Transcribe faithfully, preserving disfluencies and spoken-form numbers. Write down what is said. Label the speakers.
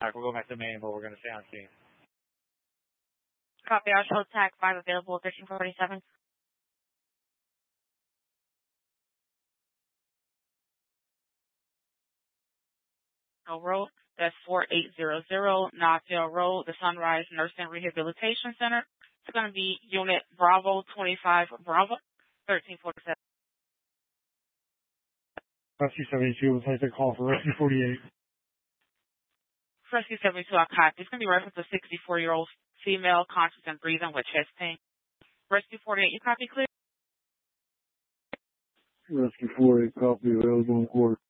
Speaker 1: All right, we'll go back to main, but we're going to stay on scene.
Speaker 2: Copy. I'll show tag five available, thirteen forty-seven. Road. That's four eight zero zero Knoxville Road, the Sunrise Nursing Rehabilitation Center. It's going to be Unit Bravo twenty-five Bravo, thirteen forty-seven.
Speaker 1: Rescue seventy-two, we'll take the call for Rescue forty-eight.
Speaker 2: Rescue seventy-two, I copy. It's going to be reference to sixty-four-year-old female, conscious and breathing with chest pain. Rescue forty-eight, you copy clear?
Speaker 1: Rescue forty-eight, copy, available in court.